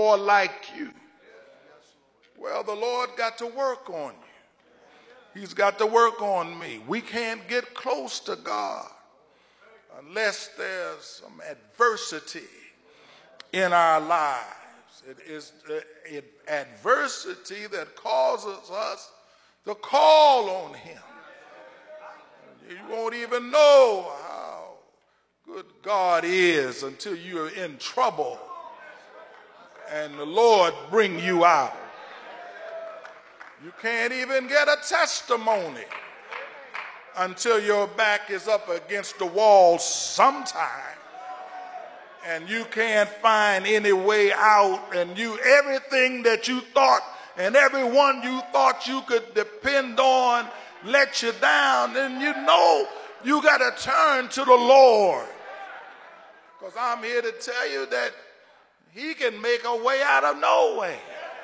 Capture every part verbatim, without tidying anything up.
or like you. Well, the Lord got to work on you. He's got to work on me. We can't get close to God unless there's some adversity in our lives. It is uh, it, adversity that causes us to call on him. You won't even know how good God is until you're in trouble and the Lord bring you out. You can't even get a testimony until your back is up against the wall sometime and you can't find any way out, and you everything that you thought and everyone you thought you could depend on let you down, then you know you got to turn to the Lord. Because I'm here to tell you that he can make a way out of no way.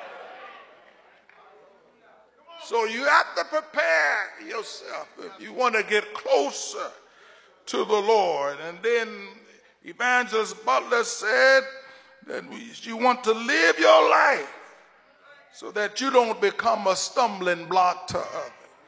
So you have to prepare yourself if you want to get closer to the Lord. And then Evangelist Butler said that you want to live your life so that you don't become a stumbling block to others.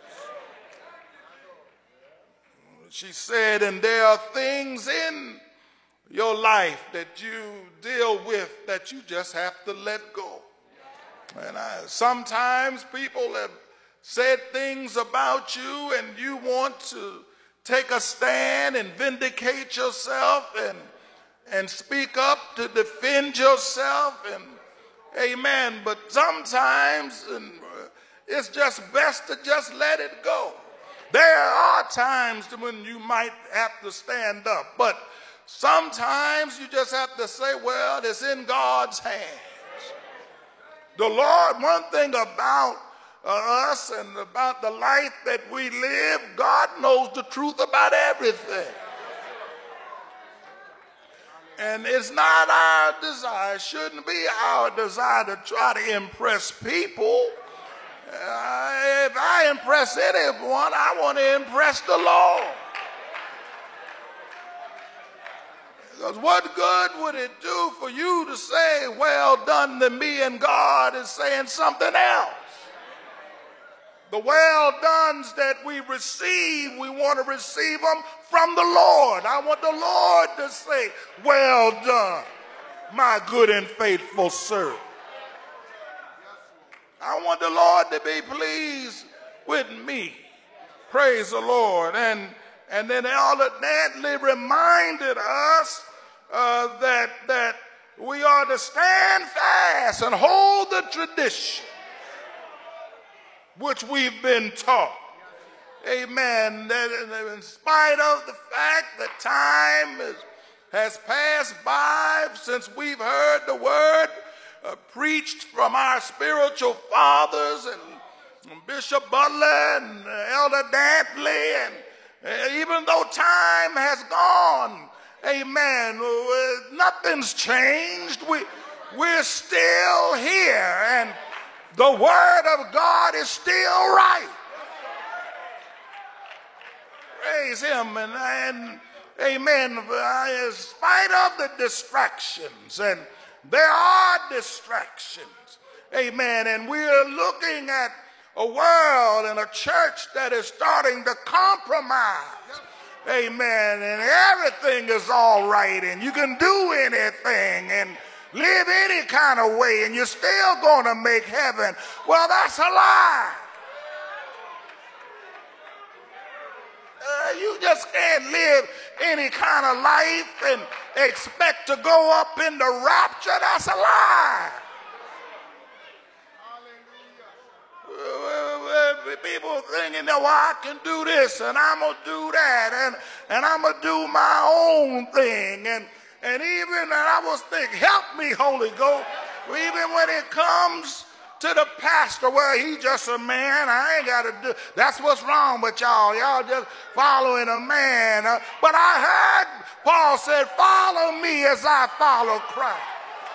She said, and there are things in your life that you deal with that you just have to let go. And I, sometimes people have said things about you and you want to take a stand and vindicate yourself and, and speak up to defend yourself. And amen. But sometimes and it's just best to just let it go. There are times when you might have to stand up, but sometimes you just have to say, well, it's in God's hands. The Lord, one thing about uh, us and about the life that we live, God knows the truth about everything. And it's not our desire, shouldn't be our desire to try to impress people. Uh, if I impress anyone, I want to impress the Lord. Because what good would it do for you to say, well done to me, and God is saying something else? The well dones that we receive, we want to receive them from the Lord. I want the Lord to say, well done, my good and faithful servant. I want the Lord to be pleased with me. Praise the Lord. And, and then Elder Dantley reminded us uh, that, that we are to stand fast and hold the tradition which we've been taught. Amen. That in spite of the fact that time is, has passed by since we've heard the word Uh, preached from our spiritual fathers and, and Bishop Butler and uh, Elder Dantley, and uh, even though time has gone, amen, uh, nothing's changed. We, we're still here, and the word of God is still right. Praise him. And, and amen, in spite of the distractions, and there are distractions, amen, and we're looking at a world and a church that is starting to compromise, amen, and everything is all right, and you can do anything and live any kind of way, and you're still going to make heaven. Well, that's a lie. Uh, you just can't live any kind of life and expect to go up in the rapture. That's a lie. Uh, people thinking that, well, I can do this and I'm going to do that and, and I'm going to do my own thing. And, and even, and I was thinking, help me, Holy Ghost, even when it comes to the pastor, well, he just a man. I ain't got to do. That's what's wrong with y'all. Y'all just following a man. Uh, but I heard Paul said, follow me as I follow Christ.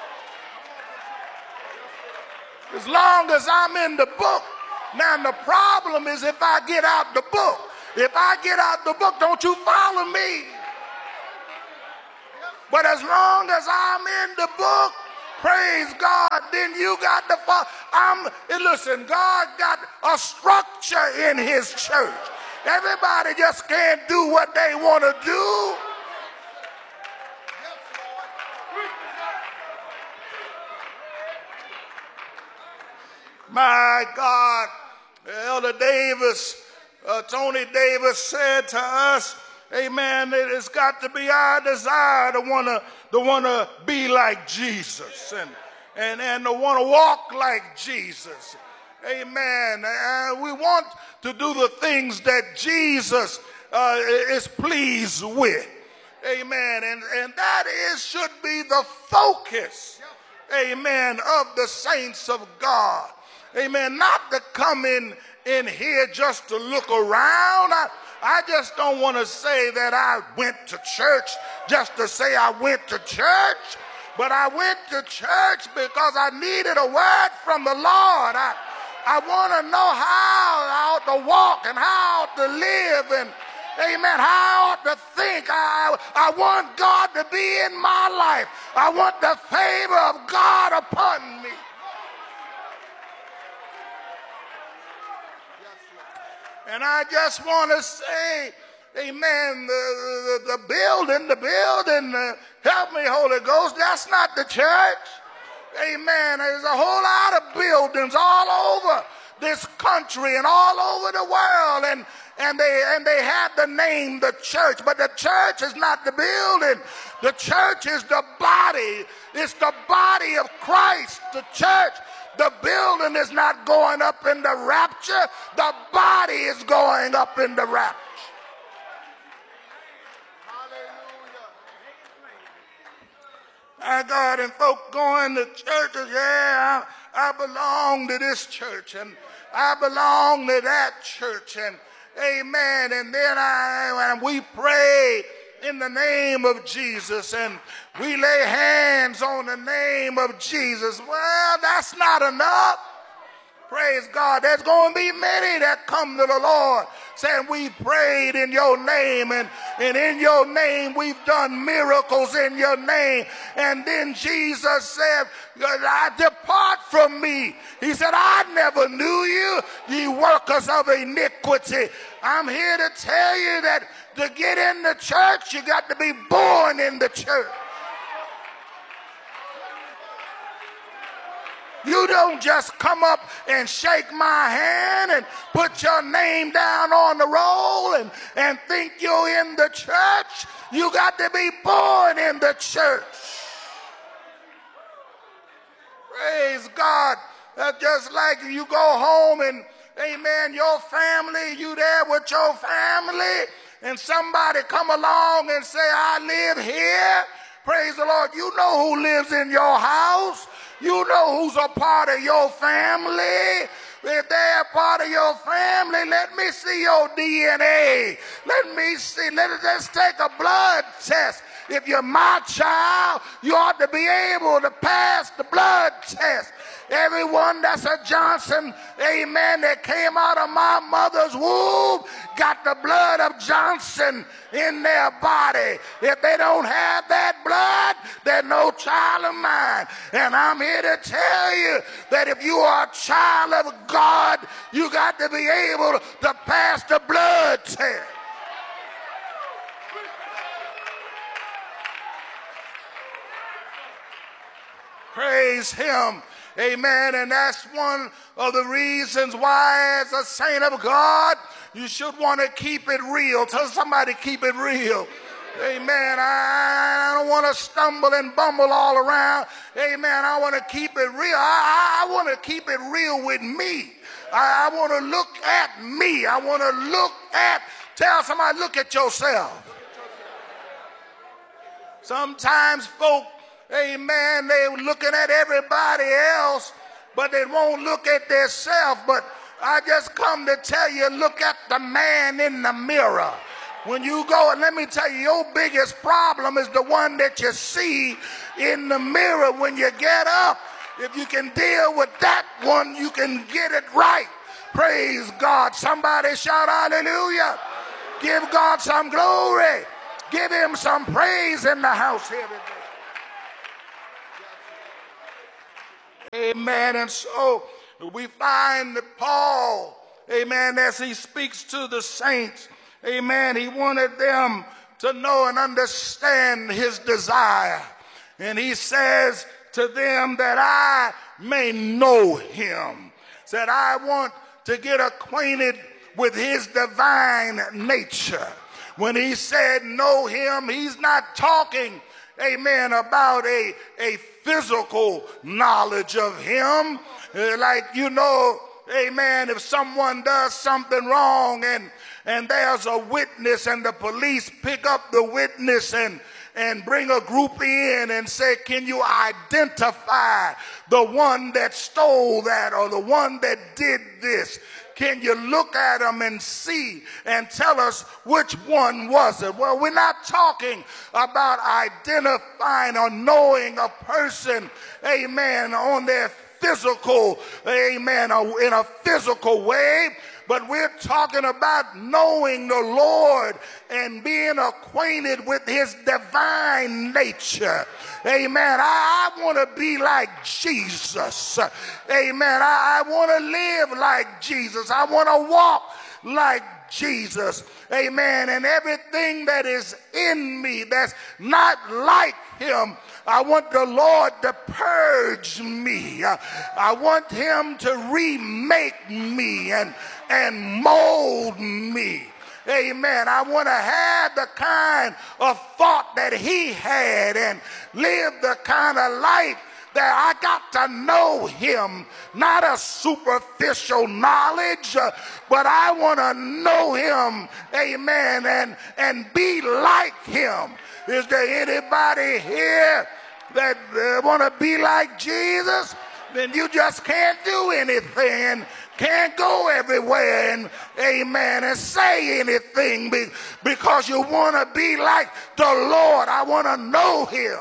As long as I'm in the book. Now, the problem is if I get out the book. If I get out the book, don't you follow me. But as long as I'm in the book, praise God, then you got to follow. I'm, and listen, God got a structure in his church. Everybody just can't do what they want to do. My God, Elder Davis, uh, Tony Davis said to us, amen, it's got to be our desire to want to to want to be like Jesus and, and, and to want to walk like Jesus. Amen. And we want to do the things that Jesus uh, is pleased with. Amen. And, and that is should be the focus, amen, of the saints of God. Amen. Not to come in, in here just to look around. I, I just don't want to say that I went to church just to say I went to church. But I went to church because I needed a word from the Lord. I, I want to know how I ought to walk and how I ought to live and, amen, how I ought to think. I, I want God to be in my life. I want the favor of God upon me. And I just want to say, amen, the, the, the building, the building, uh, help me, Holy Ghost, that's not the church. Amen. There's a whole lot of buildings all over this country and all over the world, and, and, they, and they have the name the church, but the church is not the building. The church is the body. It's the body of Christ, the church. The building is not going up in the rapture. The body is going up in the rapture. I got and folk going to churches, yeah, I, I belong to this church and I belong to that church, and amen. And then I, and we pray in the name of Jesus and we lay hands on the name of Jesus. Well, that's not enough. Praise God. There's going to be many that come to the Lord saying we prayed in your name, and, and in your name we've done miracles in your name. And then Jesus said, I depart from me. He said, I never knew you, ye workers of iniquity. I'm here to tell you that to get in the church, you got to be born in the church. You don't just come up and shake my hand and put your name down on the roll and, and think you're in the church. You got to be born in the church. Praise God. That's just like you go home and, amen, your family, you there with your family, and somebody come along and say, I live here. Praise the Lord. You know who lives in your house. You know who's a part of your family. If they're a part of your family, let me see your D N A. Let me see. Let us just take a blood test. If you're my child, you ought to be able to pass the blood test. Everyone that's a Johnson, amen, that came out of my mother's womb got the blood of Johnson in their body. If they don't have that blood, they're no child of mine. And I'm here to tell you that if you are a child of God, you got to be able to pass the blood test. Praise him. Amen. And that's one of the reasons why, as a saint of God, you should want to keep it real. Tell somebody, keep it real. Amen. I, I don't want to stumble and bumble all around. Amen. I want to keep it real. I, I, I want to keep it real with me. I, I want to look at me. I want to look at, tell somebody, look at yourself. Sometimes folk, amen, they're looking at everybody else, but they won't look at themselves. But I just come to tell you, look at the man in the mirror. When you go, and let me tell you, your biggest problem is the one that you see in the mirror when you get up. If you can deal with that one, you can get it right. Praise God. Somebody shout hallelujah. Give God some glory. Give him some praise in the house here today. Amen. And so we find that Paul, amen, as he speaks to the saints, amen, he wanted them to know and understand his desire. And he says to them that I may know him. Said, I want to get acquainted with his divine nature. When he said know him, he's not talking, amen, about a, a physical knowledge of him. Uh, like, you know, amen, if someone does something wrong and, and there's a witness and the police pick up the witness and and bring a group in and say, can you identify the one that stole that or the one that did this? Can you look at them and see and tell us which one was it? Well, we're not talking about identifying or knowing a person, amen, on their physical, amen, in a physical way. But we're talking about knowing the Lord and being acquainted with his divine nature. Amen. I, I want to be like Jesus. Amen. I, I want to live like Jesus. I want to walk like Jesus. Amen. And everything that is in me that's not like him, I want the Lord to purge me. I want him to remake me and, and mold me. Amen. I want to have the kind of thought that he had and live the kind of life that I got to know him. Not a superficial knowledge, uh, but I want to know him. Amen. And, and be like him. Is there anybody here that uh, want to be like Jesus? Then you just can't do anything, can't go everywhere and, amen, and say anything be, because you want to be like the Lord. I want to know him.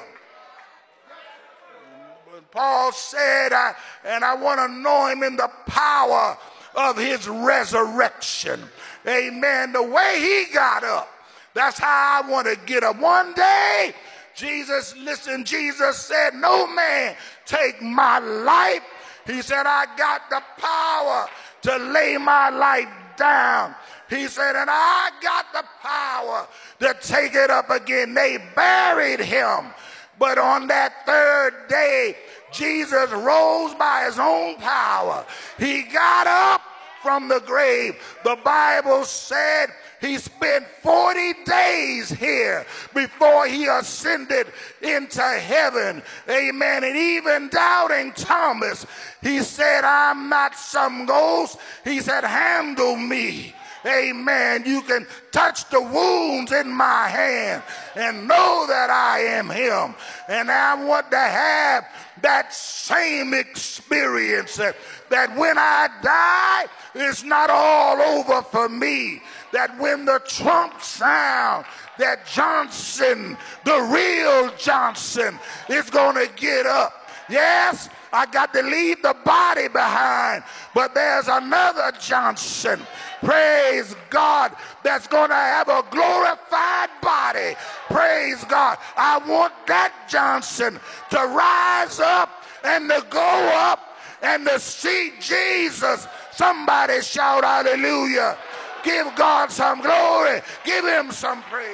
But Paul said, I, and I want to know him in the power of his resurrection. Amen. The way he got up, that's how I want to get up. One day, Jesus, listen, Jesus said, no man take my life. He said, I got the power to lay my life down. He said, and I got the power to take it up again. They buried him. But on that third day, Jesus rose by his own power. He got up from the grave. The Bible said he spent forty days here before he ascended into heaven. Amen. And even doubting Thomas, he said, I'm not some ghost. He said, handle me. Amen. You can touch the wounds in my hand and know that I am him. And I want to have that same experience that, that when I die, it's not all over for me. That when the trump sound, that Johnson, the real Johnson, is going to get up. Yes, I got to leave the body behind, but there's another Johnson, praise God, that's going to have a glorified body. Praise God. I want that Johnson to rise up and to go up and to see Jesus. Somebody shout hallelujah. Give God some glory. Give him some praise.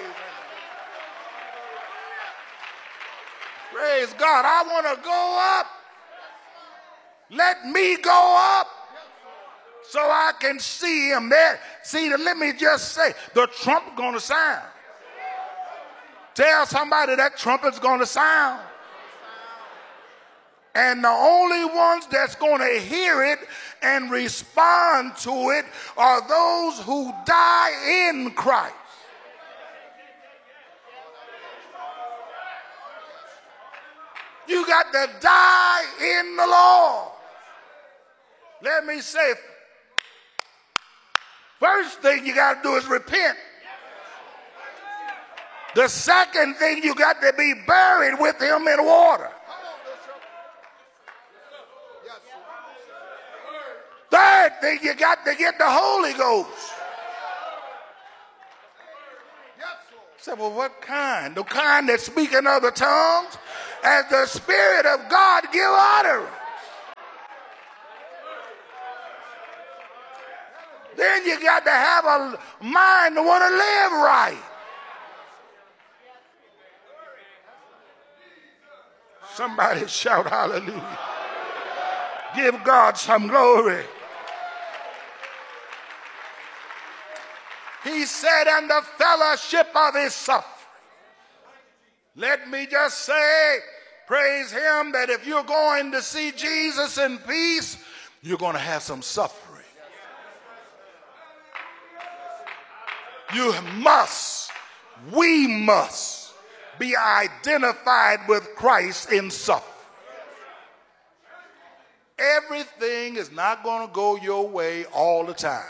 Praise God. I want to go up. Let me go up so I can see him there. See, let me just say, the trumpet going to sound. Tell somebody that trumpet's going to sound. And the only ones that's going to hear it and respond to it are those who die in Christ. You got to die in the Lord. Let me say, first thing you got to do is repent. The second thing, you got to be buried with him in water. Third thing, you got to get the Holy Ghost. Say, well, what kind? The kind that speak in other tongues, as the Spirit of God give utterance. then you got to have a mind to want to live right. Somebody shout hallelujah. Give God some glory. He said, and the fellowship of his suffering. Let me just say, praise him, that if you're going to see Jesus in peace, you're going to have some suffering. You must, we must be identified with Christ in suffering. Everything is not going to go your way all the time.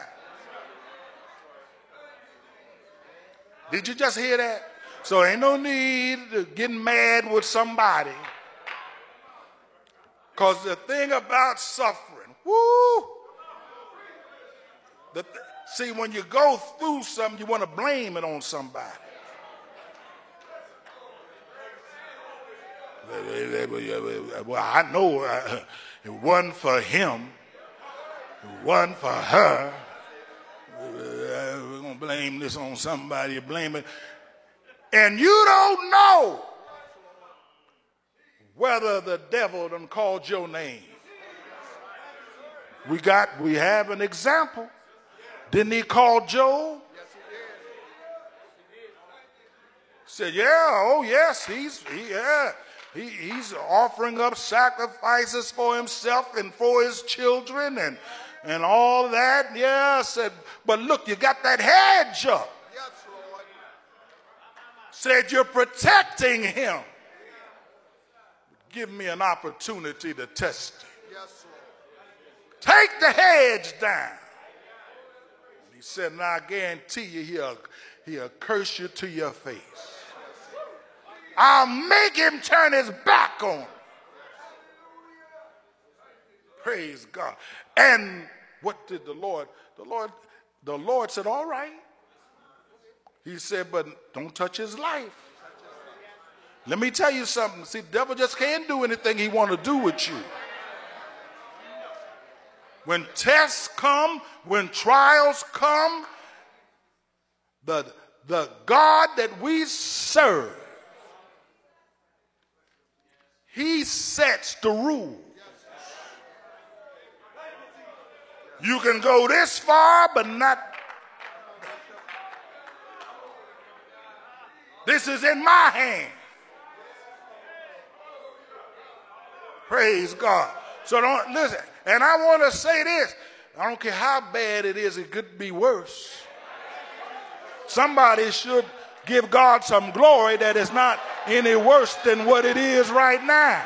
Did you just hear that? So ain't no need to get mad with somebody. Because the thing about suffering, woo, the th- see, when you go through something, you want to blame it on somebody. Well, I know uh, it wasn't for him, it wasn't for her. We're going to blame this on somebody, blame it. And you don't know whether the devil done called your name. We got, we have an example. Didn't he call Job? Said, yeah, oh yes, he's, he, yeah. He, he's offering up sacrifices for himself and for his children and, and all that. Yeah, I said, but look, you got that hedge up. Yes, Lord. Said you're protecting him. Give me an opportunity to test him. Yes, Lord. Take the hedge down. And he said, and I guarantee you he'll, he'll curse you to your face. I'll make him turn his back on you. Praise God. And what did the Lord? The Lord, the Lord said, all right. He said, but don't touch his life. Let me tell you something. See, the devil just can't do anything he want to do with you. When tests come, when trials come, the, the God that we serve, he sets the rules. You can go this far, but not. This is in my hand. Praise God. So don't listen. And I want to say this. I don't care how bad it is, it could be worse. Somebody should give God some glory that it's not any worse than what it is right now.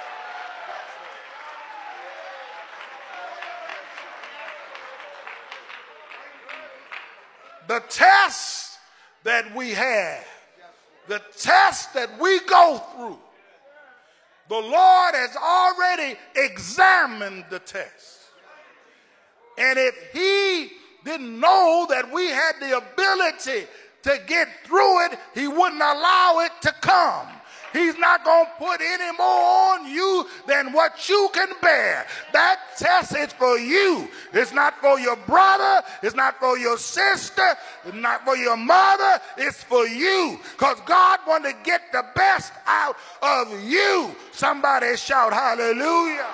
The tests that we have, the tests that we go through, the Lord has already examined the test. And if he didn't know that we had the ability to get through it, he wouldn't allow it to come. He's not going to put any more on you than what you can bear. That test is for you. It's not for your brother. It's not for your sister. It's not for your mother. It's for you. Because God wants to get the best out of you. Somebody shout hallelujah.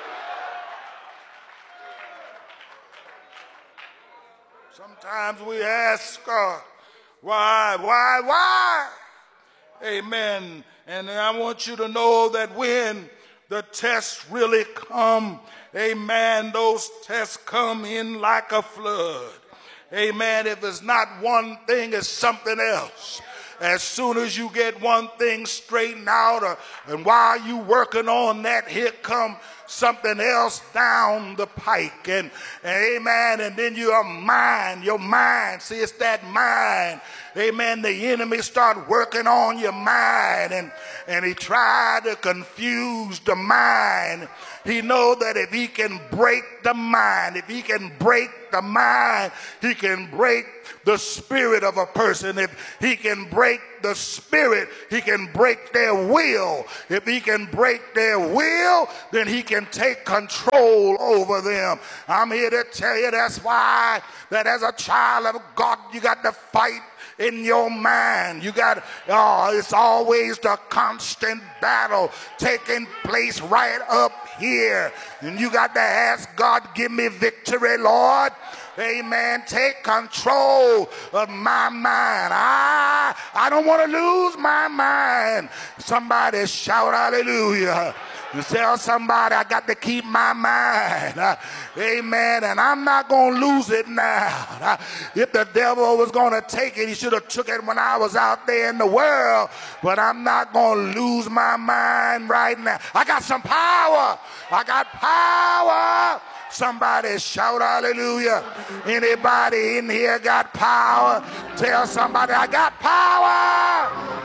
Sometimes we ask God, why, why, why? Amen. And I want you to know that when the tests really come, amen, those tests come in like a flood. Amen. If it's not one thing, it's something else. As soon as you get one thing straightened out, uh, and while you working on that, here come something else down the pike. And, and amen, and then your mind, your mind, see, it's that mind. Amen, the enemy start working on your mind, and, and he tried to confuse the mind. He knows that if he can break the mind, if he can break the mind, he can break the spirit of a person. If he can break the spirit, he can break their will. If he can break their will, then he can take control over them. I'm here to tell you that's why that as a child of God, you got to fight in your mind. You got, oh, it's always the constant battle taking place right up here. And you got to ask God, give me victory, Lord. Amen. Take control of my mind. I, I don't want to lose my mind. Somebody shout hallelujah. You tell somebody, I got to keep my mind. Uh, amen. And I'm not going to lose it now. Uh, if the devil was going to take it, he should have took it when I was out there in the world. But I'm not going to lose my mind right now. I got some power. I got power. Somebody shout hallelujah. Anybody in here got power? Tell somebody, I got power.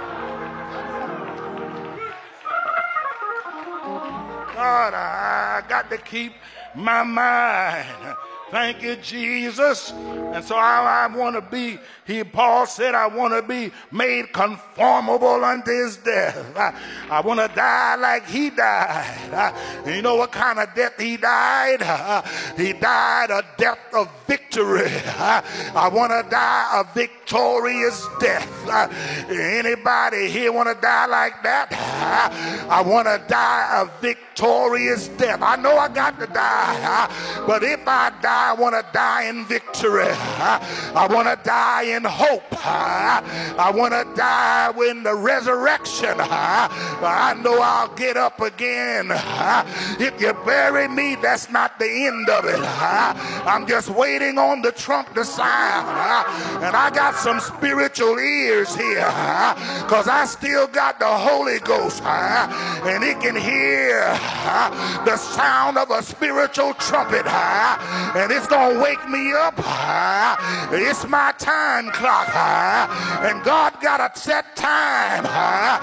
God, I got to keep my mind. Thank you, Jesus. And so I, I want to be, he, Paul said, I want to be made conformable unto his death. I, I want to die like he died. I, you know what kind of death he died? Uh, he died a death of victory. Uh, I want to die a victorious death. Uh, anybody here want to die like that? Uh, I want to die a victorious death. I know I got to die, uh, but if I die, I want to die in victory. I want to die in hope. I want to die in the resurrection. I know I'll get up again. If you bury me, that's not the end of it. I'm just waiting on the trump to sound. And I got some spiritual ears here because I still got the Holy Ghost. And it can hear the sound of a spiritual trumpet. And it's going to wake me up. It's my time clock. And God got a set time